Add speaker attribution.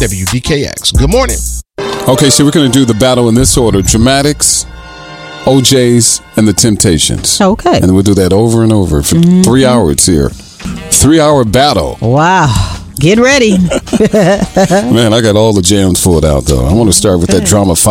Speaker 1: WDKX. Good morning.
Speaker 2: Okay, so we're going to do the battle in this order. Dramatics, OJs, and the Temptations.
Speaker 3: Okay.
Speaker 2: And we'll do that over and over for 3 hours here. 3-hour battle.
Speaker 3: Wow. Get ready.
Speaker 2: Man, I got all the jams pulled out, though. I want to start with that Drama 5.